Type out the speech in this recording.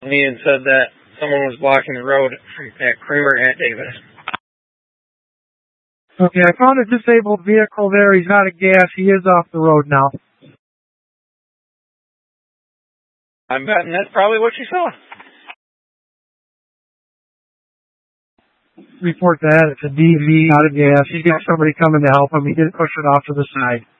me and said that someone was blocking the road at Creamer at Davis. Okay, I found a disabled vehicle there. He's out of gas. He is off the road now. I'm betting that's probably what you saw. Report that. It's a DV, out of gas. He's got somebody coming to help him. He did push it off to the side.